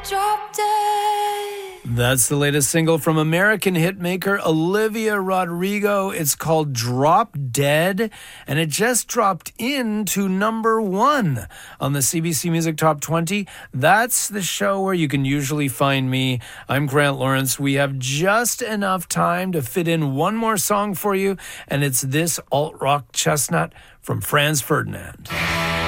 Drop Dead. That's the latest single from American hitmaker Olivia Rodrigo. It's called Drop Dead, and it just dropped into number 1 on the CBC Music Top 20. That's the show where you can usually find me. I'm Grant Lawrence. We have just enough time to fit in one more song for you, and it's this alt-rock chestnut from Franz Ferdinand.